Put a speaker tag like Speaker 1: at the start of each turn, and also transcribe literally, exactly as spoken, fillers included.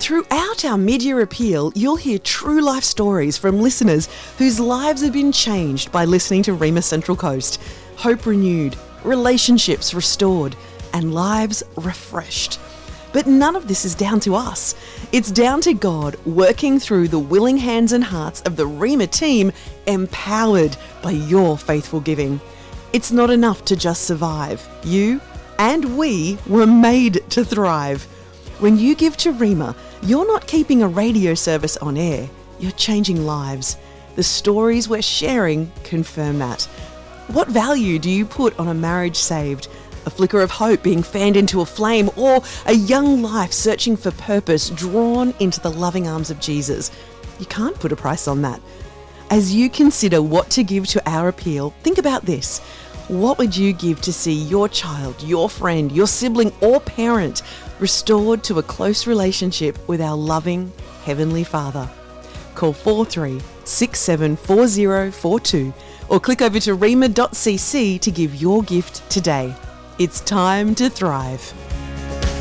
Speaker 1: Throughout our mid-year appeal, you'll hear true life stories from listeners whose lives have been changed by listening to Rhema Central Coast. Hope renewed, relationships restored, and lives refreshed. But none of this is down to us. It's down to God working through the willing hands and hearts of the Rhema team, empowered by your faithful giving. It's not enough to just survive. You and we were made to thrive. When you give to Rhema, you're not keeping a radio service on air. You're changing lives. The stories we're sharing confirm that. What value do you put on a marriage saved, a flicker of hope being fanned into a flame, or a young life searching for purpose drawn into the loving arms of Jesus? You can't put a price on that. As you consider what to give to our appeal, think about this. What would you give to see your child, your friend, your sibling or parent restored to a close relationship with our loving Heavenly Father? Call four three six seven four zero four two or click over to rhema dot c c to give your gift today. It's time to thrive.